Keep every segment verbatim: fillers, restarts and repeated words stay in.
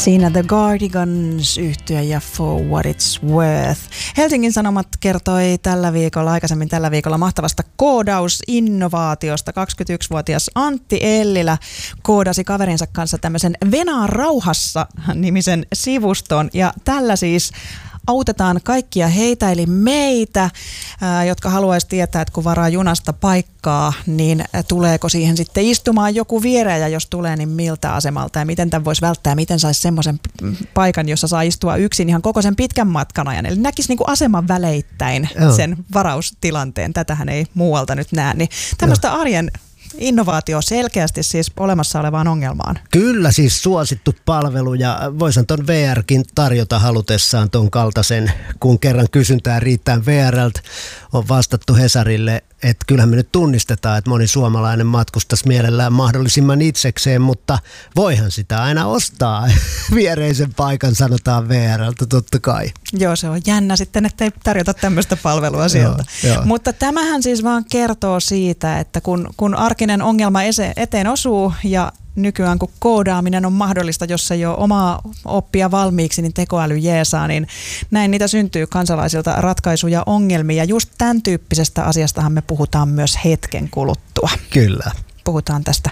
Siinä The Cardigans -yhtye ja For What It's Worth. Helsingin Sanomat kertoi tällä viikolla, aikaisemmin tällä viikolla mahtavasta koodausinnovaatiosta. kaksikymmentäyksivuotias Antti Ellilä koodasi kaverinsa kanssa tämmöisen Venaa rauhassa -nimisen sivuston, ja tällä siis autetaan kaikkia heitä, eli meitä, ää, jotka haluaisi tietää, että kun varaa junasta paikkaa, niin tuleeko siihen sitten istumaan joku viereen, ja jos tulee, niin miltä asemalta, ja miten tämän voisi välttää, miten saisi semmoisen paikan, jossa saa istua yksin ihan koko sen pitkän matkan ajan. Eli näkisi niin kuin aseman väleittäin Joo. sen varaustilanteen. Tätähän ei muualta nyt näe. Niin tämmöistä Joo. arjen innovaatio selkeästi siis olemassa olevaan ongelmaan. Kyllä, siis suosittu palvelu, ja voisin ton V R:kin tarjota halutessaan ton kaltaisen, kun kerran kysyntää riittää. V R:ltä on vastattu Hesarille, että kyllähän me nyt tunnistetaan, että moni suomalainen matkustaisi mielellään mahdollisimman itsekseen, mutta voihan sitä aina ostaa viereisen paikan, sanotaan V R:ltä totta kai. Joo, se on jännä sitten, että ei tarjota tämmöistä palvelua sieltä. Joo, jo. Mutta tämähän siis vaan kertoo siitä, että kun, kun arkinen ongelma eteen osuu ja nykyään kun koodaaminen on mahdollista, jos ei ole omaa oppia valmiiksi, niin tekoäly jeesaa, niin näin niitä syntyy kansalaisilta ratkaisuja ongelmia. Just tämän tyyppisestä asiastahan me puhutaan myös hetken kuluttua. Kyllä. Puhutaan tästä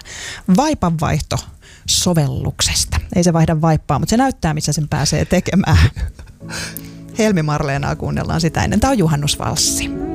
vaipanvaihtosovelluksesta. Ei se vaihda vaippaa, mutta se näyttää, missä sen pääsee tekemään. Helmi Marleenaa kuunnellaan sitä ennen. Tämä on juhannusvalssi.